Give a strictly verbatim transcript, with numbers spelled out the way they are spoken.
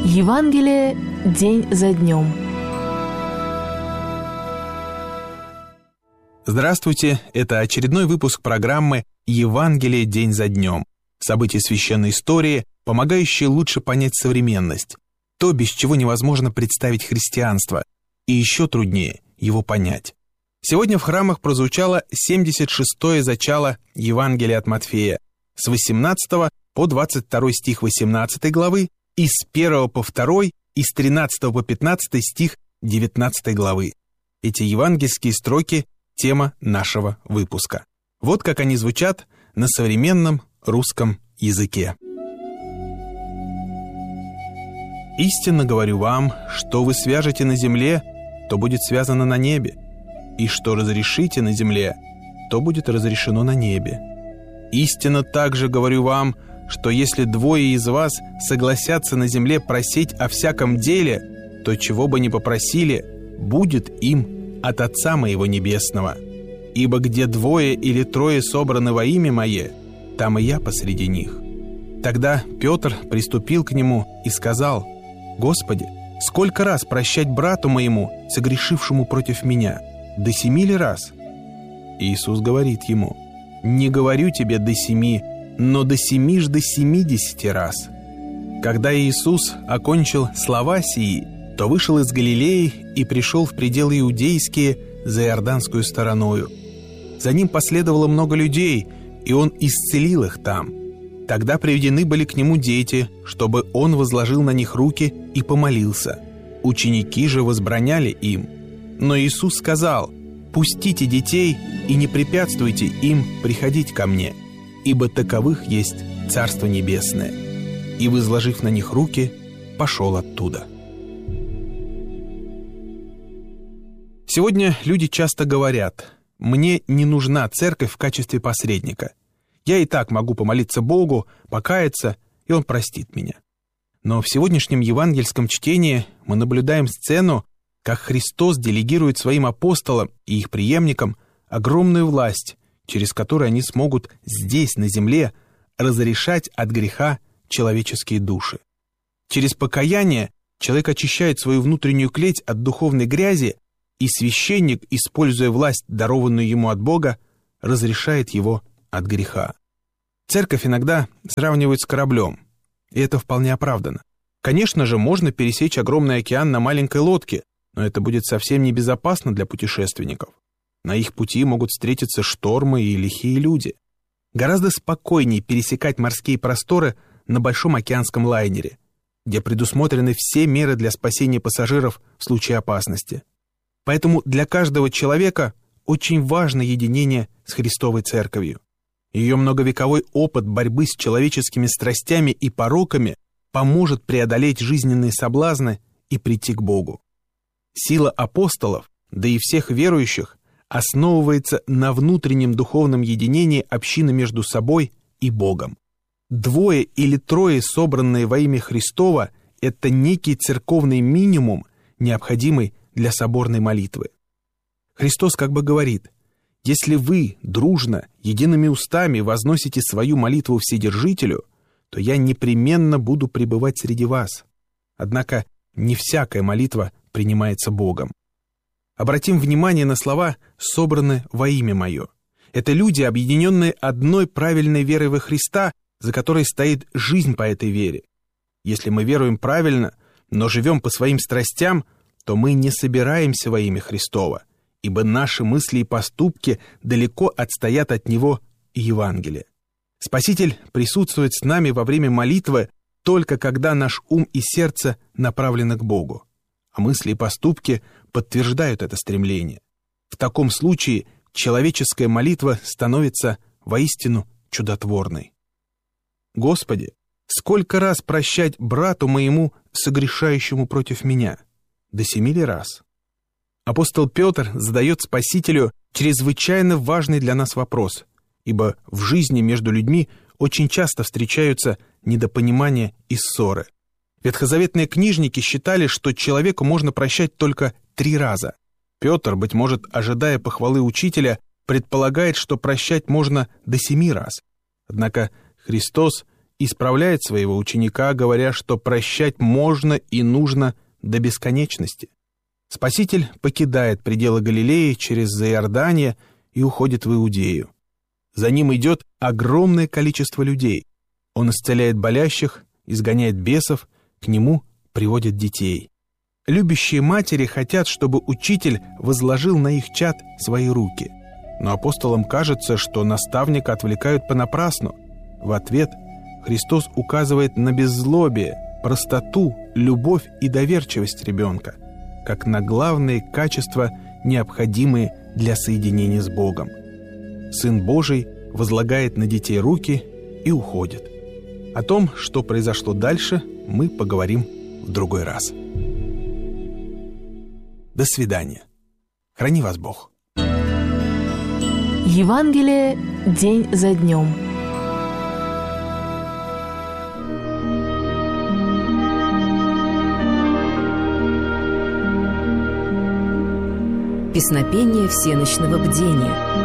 Евангелие день за днем. Здравствуйте, это очередной выпуск программы «Евангелие день за днем». События священной истории, помогающие лучше понять современность. То, без чего невозможно представить христианство, и еще труднее его понять. Сегодня в храмах прозвучало семьдесят шестое зачало Евангелия от Матфея с восемнадцатого по двадцать второй стих восемнадцатой главы и с первого по второй и с тринадцатого по пятнадцатый стих девятнадцатой главы. Эти евангельские строки – тема нашего выпуска. Вот как они звучат на современном русском языке. «Истинно говорю вам, что вы свяжете на земле, то будет связано на небе, и что разрешите на земле, то будет разрешено на небе. Истинно также говорю вам, что если двое из вас согласятся на земле просить о всяком деле, то чего бы ни попросили, будет им от Отца Моего Небесного. Ибо где двое или трое собраны во имя Мое, там и я посреди них». Тогда Петр приступил к Нему и сказал: «Господи, сколько раз прощать брату моему, согрешившему против меня? До семи ли раз?» Иисус говорит ему: «Не говорю тебе до семи, но до семи ж до семидесяти раз». Когда Иисус окончил слова сии, то вышел из Галилеи и пришел в пределы иудейские за Иорданскую стороною. За ним последовало много людей, и он исцелил их там. Тогда приведены были к нему дети, чтобы он возложил на них руки и помолился. Ученики же возбраняли им. Но Иисус сказал: «Пустите детей и не препятствуйте им приходить ко мне, ибо таковых есть Царство Небесное». И, возложив на них руки, пошел оттуда. Сегодня люди часто говорят: «Мне не нужна церковь в качестве посредника. Я и так могу помолиться Богу, покаяться, и Он простит меня». Но в сегодняшнем евангельском чтении мы наблюдаем сцену, как Христос делегирует своим апостолам и их преемникам огромную власть, через которую они смогут здесь, на земле, разрешать от греха человеческие души. Через покаяние человек очищает свою внутреннюю клеть от духовной грязи, и священник, используя власть, дарованную ему от Бога, разрешает его от греха. Церковь иногда сравнивают с кораблем, и это вполне оправдано. Конечно же, можно пересечь огромный океан на маленькой лодке, но это будет совсем небезопасно для путешественников. На их пути могут встретиться штормы и лихие люди. Гораздо спокойнее пересекать морские просторы на большом океанском лайнере, где предусмотрены все меры для спасения пассажиров в случае опасности. Поэтому для каждого человека очень важно единение с Христовой Церковью. Ее многовековой опыт борьбы с человеческими страстями и пороками поможет преодолеть жизненные соблазны и прийти к Богу. Сила апостолов, да и всех верующих, основывается на внутреннем духовном единении общины между собой и Богом. Двое или трое, собранные во имя Христова, это некий церковный минимум, необходимый для соборной молитвы. Христос как бы говорит: если вы дружно, едиными устами возносите свою молитву Вседержителю, то я непременно буду пребывать среди вас. Однако не всякая молитва принимается Богом. Обратим внимание на слова «собраны во имя Мое». Это люди, объединенные одной правильной верой во Христа, за которой стоит жизнь по этой вере. Если мы веруем правильно, но живем по своим страстям, то мы не собираемся во имя Христова, ибо наши мысли и поступки далеко отстоят от Него и Евангелия. Спаситель присутствует с нами во время молитвы только когда наш ум и сердце направлены к Богу, а мысли и поступки подтверждают это стремление. В таком случае человеческая молитва становится воистину чудотворной. «Господи, сколько раз прощать брату моему, согрешающему против меня? До семи ли раз?» Апостол Петр задает Спасителю чрезвычайно важный для нас вопрос, ибо в жизни между людьми очень часто встречаются недопонимания и ссоры. Ветхозаветные книжники считали, что человеку можно прощать только три раза. Петр, быть может, ожидая похвалы учителя, предполагает, что прощать можно до семи раз. Однако Христос исправляет своего ученика, говоря, что прощать можно и нужно до бесконечности. Спаситель покидает пределы Галилеи через Заиордание и уходит в Иудею. За ним идет огромное количество людей. Он исцеляет болящих, изгоняет бесов, к нему приводят детей. Любящие матери хотят, чтобы учитель возложил на их чад свои руки. Но апостолам кажется, что наставника отвлекают понапрасну. В ответ Христос указывает на беззлобие, простоту, любовь и доверчивость ребенка, как на главные качества, необходимые для соединения с Богом. Сын Божий возлагает на детей руки и уходит. О том, что произошло дальше, мы поговорим в другой раз. До свидания. Храни вас Бог. Евангелие день за днем. Песнопение всенощного бдения.